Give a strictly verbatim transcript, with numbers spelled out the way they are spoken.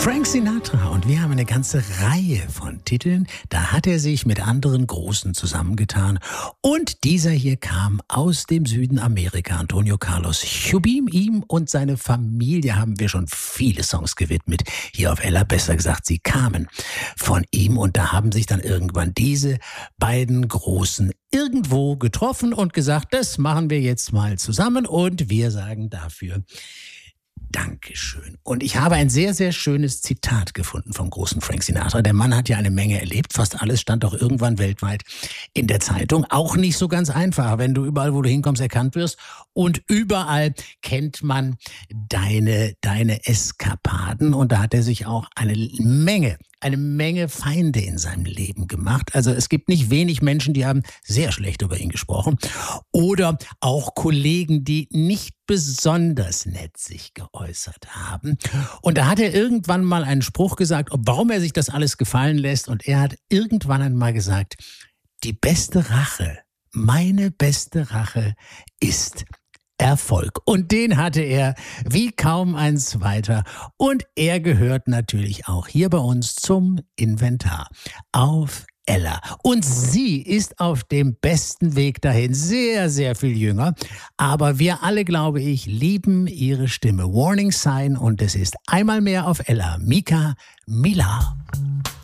Frank Sinatra, und wir haben eine ganze Reihe von Titeln. Da hat er sich mit anderen Großen zusammengetan. Und dieser hier kam aus dem Süden Amerika, Antonio Carlos Jobim. Ihm und seine Familie haben wir schon viele Songs gewidmet. Hier auf Ella, besser gesagt, sie kamen von ihm. Und da haben sich dann irgendwann diese beiden Großen irgendwo getroffen und gesagt, das machen wir jetzt mal zusammen. Und wir sagen dafür Dankeschön. Und ich habe ein sehr, sehr schönes Zitat gefunden vom großen Frank Sinatra. Der Mann hat ja eine Menge erlebt. Fast alles stand doch irgendwann weltweit in der Zeitung. Auch nicht so ganz einfach, wenn du überall, wo du hinkommst, erkannt wirst. Und überall kennt man deine, deine Eskapaden. Und da hat er sich auch eine Menge eine Menge Feinde in seinem Leben gemacht. Also es gibt nicht wenig Menschen, die haben sehr schlecht über ihn gesprochen. Oder auch Kollegen, die nicht besonders nett sich geäußert haben. Und da hat er irgendwann mal einen Spruch gesagt, warum er sich das alles gefallen lässt. Und er hat irgendwann einmal gesagt, die beste Rache, meine beste Rache ist Erfolg. Und den hatte er wie kaum ein zweiter. Und er gehört natürlich auch hier bei uns zum Inventar auf Ella. Und sie ist auf dem besten Weg dahin. Sehr, sehr viel jünger. Aber wir alle, glaube ich, lieben ihre Stimme. Warning Sign. Und es ist einmal mehr auf Ella. Mika Mila.